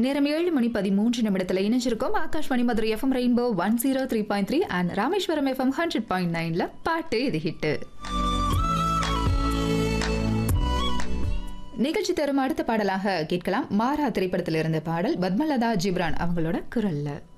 நேரம் 7:13 இணைஞ்சிருக்கோம். Akashvani Madurai FM rainbow 103.3 and Rameswaram FM 100.9ல பாட்டு இது ஹிட்டு. நிகழ்ச்சி தரும் அடுத்த பாடலாக கேட்கலாம். மாறா திரைப்படத்தில் இருந்த பாடல் பத்மலதா ஜிப்ரான் அவங்களோட குரல்ல.